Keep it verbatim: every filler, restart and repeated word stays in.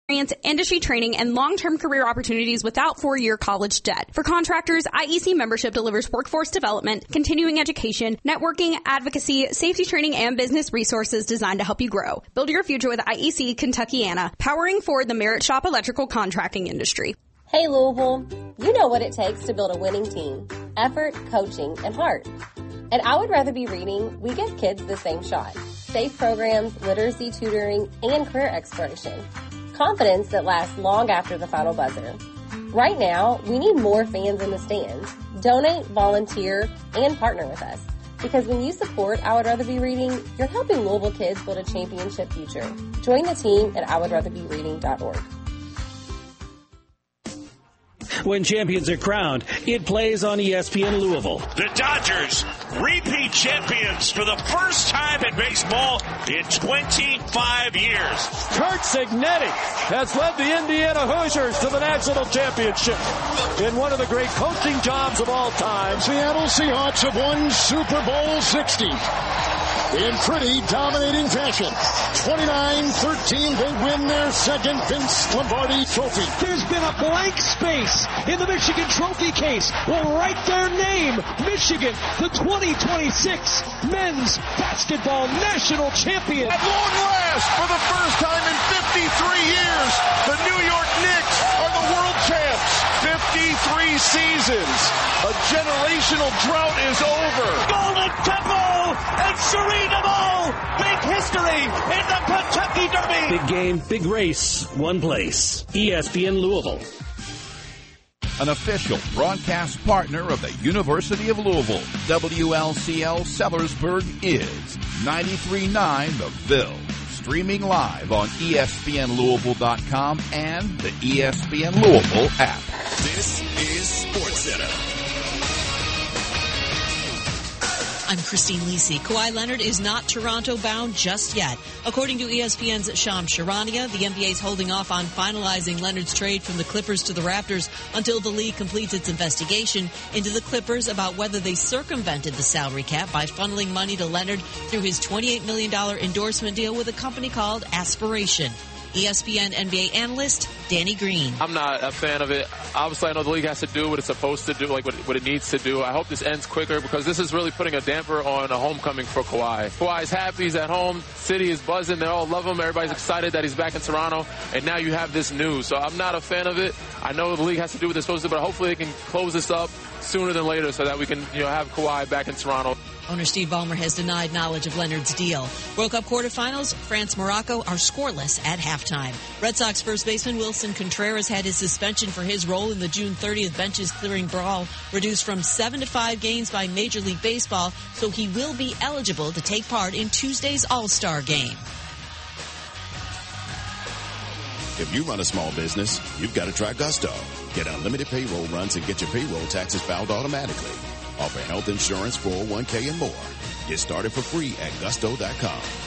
industry training, and long-term career opportunities without four-year college debt. For contractors, I E C membership delivers workforce development, continuing education, networking, advocacy, safety training, and business resources designed to help you grow. Build your future with I E C Kentuckiana, powering forward the Merit Shop electrical contracting industry. Hey Louisville, you know what it takes to build a winning team. Effort, coaching, and heart. And I Would Rather Be Reading, we give kids the same shot. Safe programs, literacy tutoring, and career exploration. Confidence that lasts long after the final buzzer. Right now, we need more fans in the stands. Donate, volunteer, and partner with us. Because when you support I Would Rather Be Reading, you're helping Louisville kids build a championship future. Join the team at I would rather be reading dot org. When champions are crowned, it plays on E S P N Louisville. The Dodgers, repeat champions for the first time in baseball in twenty-five years. Curt Cignetti has led the Indiana Hoosiers to the national championship in one of the great coaching jobs of all time. Seattle Seahawks have won Super Bowl sixty. In pretty dominating fashion. twenty-nine thirteen, they win their second Vince Lombardi trophy. There's been a blank space in the Michigan trophy case. We'll write their name, Michigan, the twenty twenty-six men's basketball national champion. At long last, for the first time in fifty-three years, the New York Knicks are the world champs. fifty-three seasons. A generational drought is over. Golden Temple and Serena Ball make history in the Kentucky Derby. Big game, big race, one place. E S P N Louisville. An official broadcast partner of the University of Louisville, W L C L Sellersburg is ninety-three point nine The Ville. Streaming live on E S P N Louisville dot com and the E S P N Louisville app. This is SportsCenter. I'm Christine Lisi. Kawhi Leonard is not Toronto-bound just yet. According to E S P N's Shams Charania, the N B A is holding off on finalizing Leonard's trade from the Clippers to the Raptors until the league completes its investigation into the Clippers about whether they circumvented the salary cap by funneling money to Leonard through his twenty-eight million dollars endorsement deal with a company called Aspiration. E S P N N B A analyst Danny Green. I'm not a fan of it. Obviously, I know the league has to do what it's supposed to do, like what, what it needs to do. I hope this ends quicker because this is really putting a damper on a homecoming for Kawhi. Kawhi's happy. He's at home. City is buzzing. They all love him. Everybody's excited that he's back in Toronto. And now you have this news. So I'm not a fan of it. I know the league has to do what they're supposed to do, but hopefully they can close this up sooner than later so that we can, you know, have Kawhi back in Toronto. Owner Steve Ballmer has denied knowledge of Leonard's deal. World Cup quarterfinals, France-Morocco are scoreless at halftime. Red Sox first baseman Wilson Contreras had his suspension for his role in the June thirtieth benches clearing brawl reduced from seven to five games by Major League Baseball, so he will be eligible to take part in Tuesday's All-Star game. If you run a small business, you've got to try Gusto. Get unlimited payroll runs and get your payroll taxes filed automatically. Offer health insurance, four oh one k, and more. Get started for free at gusto dot com.